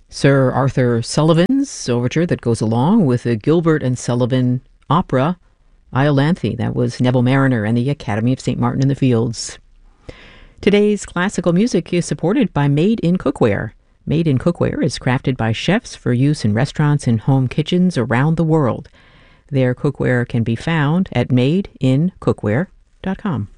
Sir Arthur Sullivan's overture that goes along with the Gilbert and Sullivan opera, Iolanthe. That was Neville Marriner and the Academy of St. Martin in the Fields. Today's classical music is supported by Made in Cookware. Made in Cookware is crafted by chefs for use in restaurants and home kitchens around the world. Their cookware can be found at madeincookware.com.